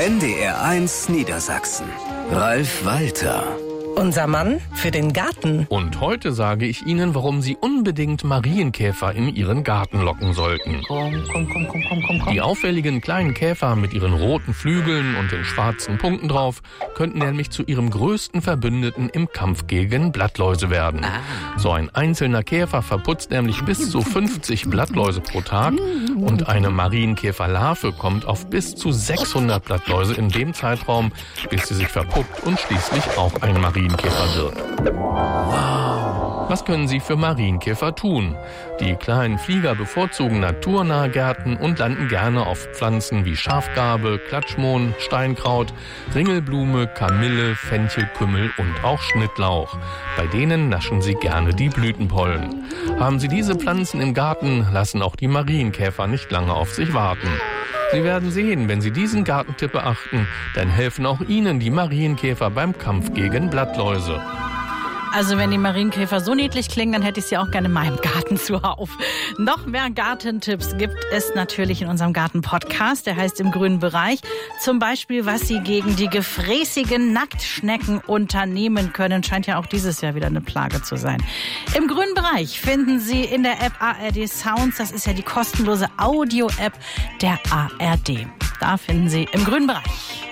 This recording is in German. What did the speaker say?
NDR1 Niedersachsen. Ralf Walter. Unser Mann für den Garten. Und heute sage ich Ihnen, warum Sie unbedingt Marienkäfer in Ihren Garten locken sollten. Komm. Die auffälligen kleinen Käfer mit ihren roten Flügeln und den schwarzen Punkten drauf könnten nämlich zu Ihrem größten Verbündeten im Kampf gegen Blattläuse werden. So ein einzelner Käfer verputzt nämlich bis zu 50 Blattläuse pro Tag und eine Marienkäferlarve kommt auf bis zu 600 Blattläuse in dem Zeitraum, bis sie sich verpuppt und schließlich auch ein Marienkäfer wird. Wow. Was können Sie für Marienkäfer tun? Die kleinen Flieger bevorzugen naturnahe Gärten und landen gerne auf Pflanzen wie Schafgarbe, Klatschmohn, Steinkraut, Ringelblume, Kamille, Fenchelkümmel und auch Schnittlauch. Bei denen naschen sie gerne die Blütenpollen. Haben Sie diese Pflanzen im Garten, lassen auch die Marienkäfer nicht lange auf sich warten. Sie werden sehen, wenn Sie diesen Gartentipp beachten, dann helfen auch Ihnen die Marienkäfer beim Kampf gegen Blattläuse. Also wenn die Marienkäfer so niedlich klingen, dann hätte ich sie auch gerne in meinem Garten zuhauf. Noch mehr Gartentipps gibt es natürlich in unserem Garten-Podcast. Der heißt Im grünen Bereich. Zum Beispiel, was Sie gegen die gefräßigen Nacktschnecken unternehmen können. Scheint ja auch dieses Jahr wieder eine Plage zu sein. Im grünen Bereich finden Sie in der App ARD Sounds. Das ist ja die kostenlose Audio-App der ARD. Da finden Sie Im grünen Bereich.